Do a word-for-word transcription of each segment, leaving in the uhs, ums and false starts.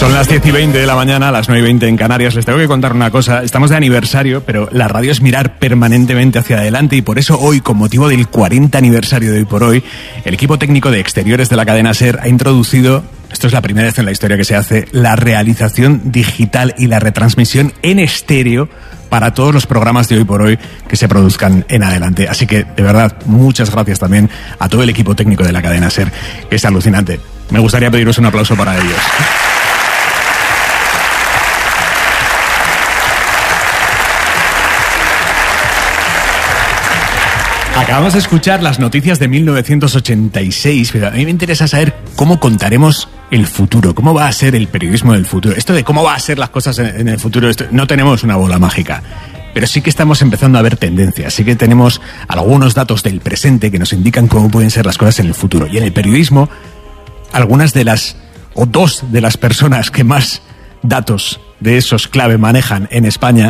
Son las diez y veinte de la mañana, las nueve y veinte en Canarias. Les tengo que contar una cosa. Estamos de aniversario, pero la radio es mirar permanentemente hacia adelante y por eso hoy, con motivo del cuarenta aniversario de Hoy por Hoy, el equipo técnico de exteriores de la cadena SER ha introducido, esto es la primera vez en la historia que se hace, la realización digital y la retransmisión en estéreo para todos los programas de Hoy por Hoy que se produzcan en adelante. Así que, de verdad, muchas gracias también a todo el equipo técnico de la cadena SER. Es alucinante. Me gustaría pediros un aplauso para ellos. Acabamos de escuchar las noticias de mil novecientos ochenta y seis, pero a mí me interesa saber cómo contaremos el futuro, cómo va a ser el periodismo del futuro. Esto de cómo va a ser las cosas en el futuro, esto, no tenemos una bola mágica, pero sí que estamos empezando a ver tendencias, sí que tenemos algunos datos del presente que nos indican cómo pueden ser las cosas en el futuro. Y en el periodismo, algunas de las, o dos de las personas que más datos de esos clave manejan en España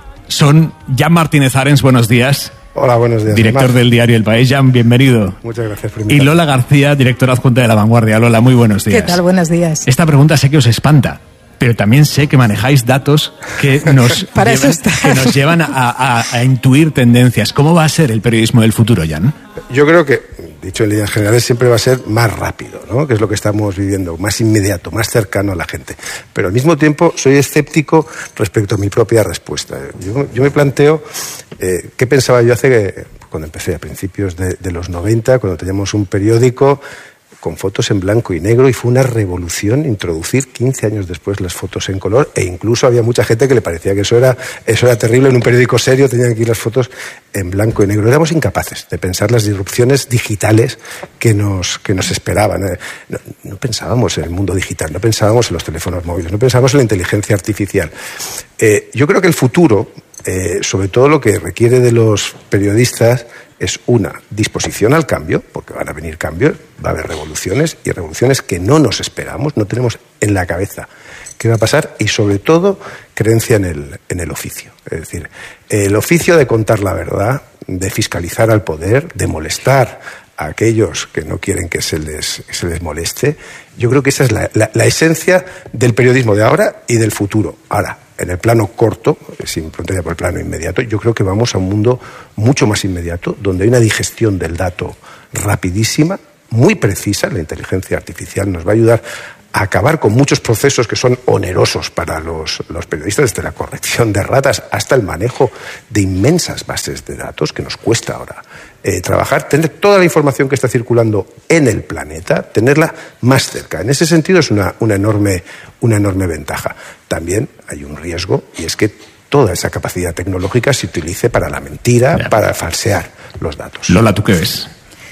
son Jan Martínez Arens, buenos días. Hola, buenos días. Director Mar. del diario El País. Jan, bienvenido. Muchas gracias por invitarme. Y Lola García, directora adjunta de La Vanguardia. Lola, muy buenos días. ¿Qué tal? Buenos días. Esta pregunta sé que os espanta, pero también sé que manejáis datos que nos, Para llevan, eso que nos llevan a, a, a intuir tendencias. ¿Cómo va a ser el periodismo del futuro, Jan? Yo creo que, dicho en líneas generales, siempre va a ser más rápido, ¿no? Que es lo que estamos viviendo, más inmediato, más cercano a la gente. Pero al mismo tiempo soy escéptico respecto a mi propia respuesta. Yo, yo me planteo eh, qué pensaba yo hace que, cuando empecé a principios de, de los noventa, cuando teníamos un periódico con fotos en blanco y negro, y fue una revolución introducir quince años después las fotos en color, e incluso había mucha gente que le parecía que eso era, eso era terrible. En un periódico serio tenían que ir las fotos en blanco y negro. Éramos incapaces de pensar las disrupciones digitales que nos, que nos esperaban. No, no pensábamos en el mundo digital, no pensábamos en los teléfonos móviles, no pensábamos en la inteligencia artificial. Eh, yo creo que el futuro, eh, sobre todo lo que requiere de los periodistas, es una disposición al cambio, porque van a venir cambios, va a haber revoluciones, y revoluciones que no nos esperamos, no tenemos en la cabeza qué va a pasar, y sobre todo creencia en el, en el oficio. Es decir, el oficio de contar la verdad, de fiscalizar al poder, de molestar a aquellos que no quieren que se les, que se les moleste. Yo creo que esa es la, la, la esencia del periodismo de ahora y del futuro. Ahora, en el plano corto, sin frontera por el plano inmediato, yo creo que vamos a un mundo mucho más inmediato, donde hay una digestión del dato rapidísima, muy precisa. La inteligencia artificial nos va a ayudar a acabar con muchos procesos que son onerosos para los, los periodistas, desde la corrección de ratas hasta el manejo de inmensas bases de datos, que nos cuesta ahora eh, trabajar, tener toda la información que está circulando en el planeta, tenerla más cerca. En ese sentido es una, una, enorme, una enorme ventaja. También hay un riesgo, y es que toda esa capacidad tecnológica se utilice para la mentira, ya, para falsear los datos. Lola, ¿tú qué ves?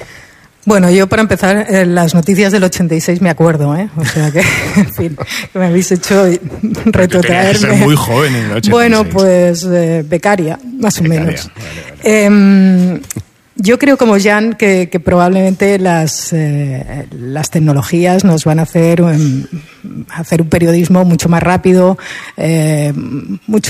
Bueno, yo para empezar, eh, las noticias del ochenta y seis me acuerdo, ¿eh? O sea que, en fin, que me habéis hecho retrotraerme. Ser muy joven en el ochenta y seis. Bueno, pues eh, becaria, más becaria. o menos. Vale, vale. Eh, yo creo, como Jan, que, que probablemente las, eh, las tecnologías nos van a hacer, um, hacer un periodismo mucho más rápido, eh, mucho